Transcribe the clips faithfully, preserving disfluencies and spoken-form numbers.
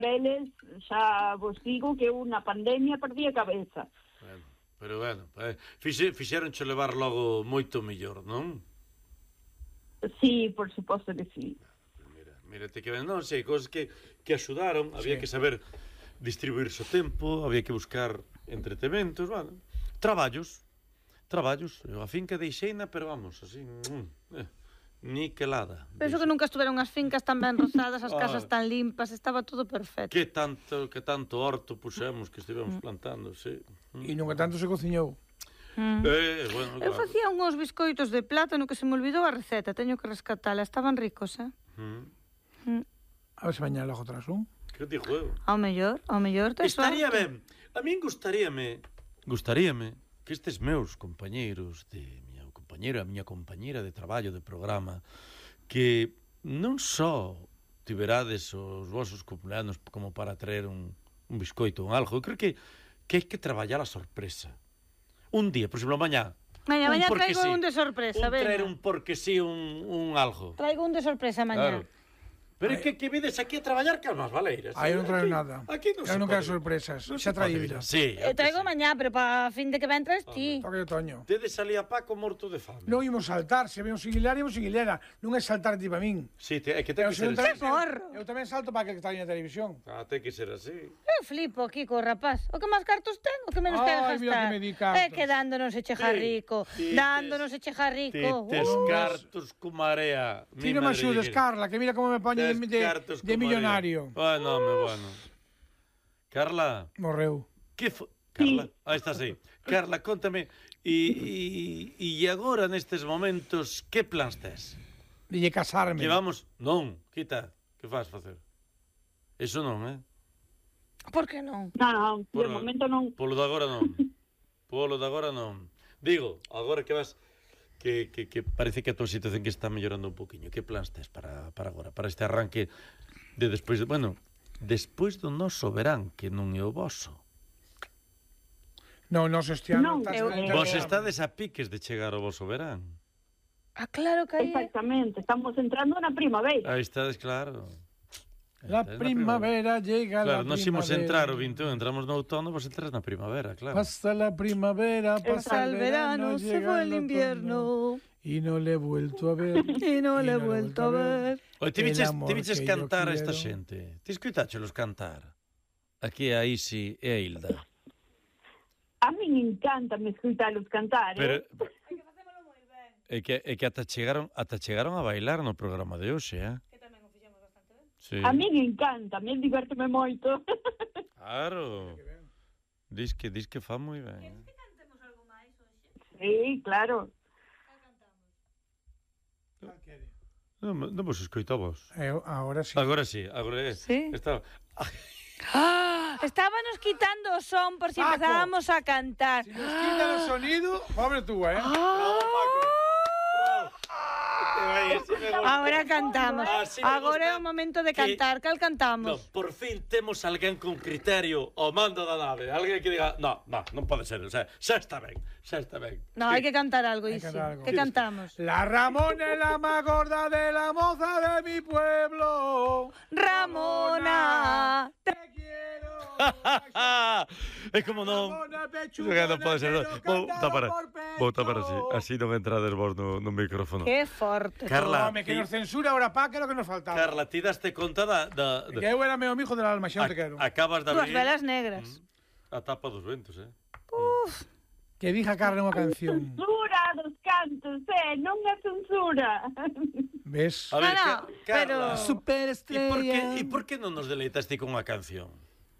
eles, xa vos digo que unha pandemia perdía a cabeza. Bueno, pero bueno, eh, fixe, fixeronche levar logo moito mellor, non? Sí, por suposto que sí. Mira, mírate que ben, non sei, cosas que, que axudaron, había sí. que saber distribuirse o tempo, había que buscar entretementos, bueno, traballos, traballos, eu a finca deixeina, pero vamos, así, eh, niquelada. Penso que nunca estuveron as fincas tan ben rozadas, as casas tan limpas, estaba todo perfecto. Que tanto, que tanto horto puxemos que estivemos mm. plantando, sí. E nunca tanto se cociñou. Mm. Eh, bueno, Eu claro. facía unhos biscoitos de plátano que se me olvidou a receta, teño que rescatala, estaban ricos, eh? Mm. Mm. A ver se mañana logo tras un. Que te juego? Ao mellor, ao mellor te estaría ben. A min gustaríame, gustaríame que estes meus compañeiros de miña compañera, a miña compañera de traballo, de programa, que non só tiberades os vosos cumpleanos como para traer un, un biscoito ou algo, eu creo que, que hai que traballar a sorpresa. Un día, por exemplo, mañá, Mañá, mañá traigo sí. un de sorpresa, un traer un porque sí, un, un algo. Traigo un de sorpresa mañá. Claro. Pero é que, que vides aquí a traballar que as baleiras. Aí non traio nada. Aquí non eu se non pode. quero sorpresas. Non Xa traídas. Sí, Eu traigo sí. mañá, pero para fin de que ven traes ti. Toque de Toño. Tedes ali a Paco morto de fame. Non imos saltar, se ven un siguilar, imos siguilera. Non é saltar ti para min. Sí, te, é que ten que ser así. así. Porro. Eu tamén salto para que está na televisión. Ah, ten que ser así. Eu flipo aquí co rapaz. O que máis cartos ten, o que menos ten Ai, mira gastar. que me di cartos. É que dándonos e cheja Sí, rico. sí, Dándonos e cheja rico. Tes Uh. cartos cu marea. Ti non me axudes, Carla, que mira como me poñe de, de, de millonario. Bueno, home, bueno. Carla. Morreu. Que fo... Carla, sí. Aí estás aí. Carla, contame, e, e, e agora nestes momentos, que plans tes? Dille casarme. Que vamos... Non, quita, que faz facer? Eso non, eh? Por que non? Non, non, Por, de momento non. Polo de agora non. Polo de agora non. Digo, agora que vas... Que, que, que parece que a tua situación que está mellorando un poquinho. Que plans tes para, para agora? Para este arranque de despois... De, bueno, despois do noso verán, que non é o voso. Non, nos este ano... Non, estás eu- en- Vos estades a piques de chegar ao voso verán. Ah, claro que aí... Exactamente, estamos entrando na primavera. Aí estades, claro. La Estades na primavera llega Claro, la nos primavera. imos entrar o vinte e un, entramos no outono, vos entras na primavera, claro. Pasa la primavera, Pasa pasa el verano, se fue el invierno. Y no le he vuelto a ver. Y no le he vuelto a ver. Oi, ti El viches, amor ti viches que cantar yo a esta quiero. xente? Ti escuitachelos cantar? Aquí a Isi e a Hilda. A min encanta me escuitalos cantar, Pero... eh? É que, é que ata chegaron, ata chegaron a bailar no programa de hoxe, eh? Que tamén o fixemos bastante ben. Sí. A min encanta, a min divertime moito. Claro. Dis que, dis que fa moi ben. Eh? Que cantemos algo máis hoxe? Sí, claro. Non, non vos escoitavos. Eu, ahora sí. Agora sí, agora é. Sí. Estaba... Ah, estábanos quitando o son por si Paco. empezábamos a cantar. Si nos quitan el sonido, pobre tú, ¿eh? Bravo, Paco. Bravo. Ahora cantamos. Así me Agora é gusta o momento de que- cantar. Cal No, cantamos? por fin temos alguén con criterio ao mando da nave. Alguén que diga, no, no, non pode ser, o sea, xa está ben, xa está ben. No, hai que cantar algo, Hay que Isi. cantar algo. Que cantamos? La Ramona es la más gorda de la moza de mi pueblo. Ramona. Te quiero. É como non... Ramona Non pechugona, pode ser, non. quiero Vou cantar tapar, por vou tapar así, pecho. así non entrades vos no, no micrófono. Que forte. Carla. Home, que ti- nos censura ahora pa, que é lo que nos faltaba. Carla, ti daste conta da... da, da Que eu era meu amigo del alma, xa non te quero. acabas de Dúas abrir velas negras. a tapa dos ventos, eh? Uf. Que dija Carla unha canción. Censura dos cantos, eh? Non é censura. Ves? A ver, No, no, Ca- Carla, pero- e por que, Superestrella. e por que non nos deleitas ti con unha canción?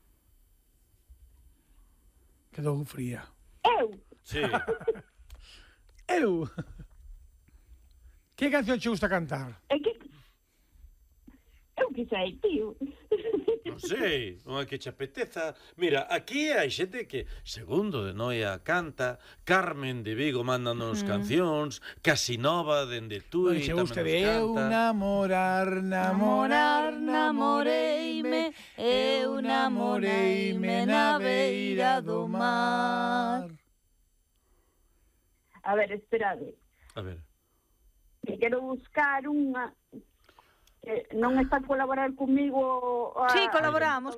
Quedou fría. Eu, Sí. Eu. Que canción che gusta cantar? é que... Eu que sei, tío. Non sei, non é que che apeteza. Mira, aquí hai xente que, segundo de Noia canta, Carmen de Vigo mándanos cancións, Casinova dende Bueno, Tui che tamén gusta nos de eu canta. namorar, namorar, namoreime, eu namoreime na beira do mar. A ver, esperade. A ver. Que quero buscar unha... Que non está a colaborar comigo... A... Sí, colaboramos.